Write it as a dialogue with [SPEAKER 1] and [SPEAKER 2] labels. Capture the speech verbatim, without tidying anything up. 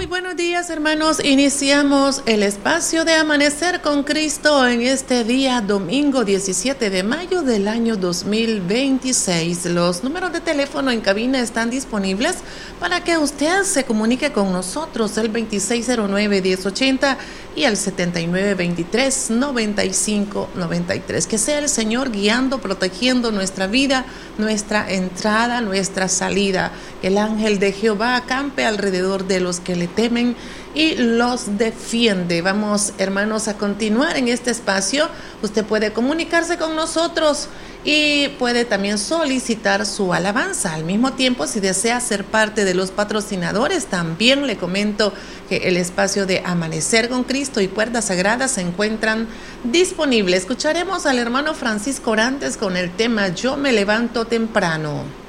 [SPEAKER 1] Muy buenos días, hermanos. Iniciamos el espacio de Amanecer con Cristo en este día domingo diecisiete de mayo del año dos mil veintiséis. Los números de teléfono en cabina están disponibles para que usted se comunique con nosotros, el veintiséis cero nueve, diez ochenta y el setenta y nueve veintitrés, noventa y cinco noventa y tres. Que sea el Señor guiando, protegiendo nuestra vida, nuestra entrada, nuestra salida. Que el ángel de Jehová acampe alrededor de los que le temen y los defiende. Vamos, hermanos, a continuar en este espacio. Usted puede comunicarse con nosotros y puede también solicitar su alabanza. Al mismo tiempo, si desea ser parte de los patrocinadores, también le comento que el espacio de Amanecer con Cristo y Puertas Sagradas se encuentran disponibles. Escucharemos al hermano Francisco Orantes con el tema Yo me levanto temprano.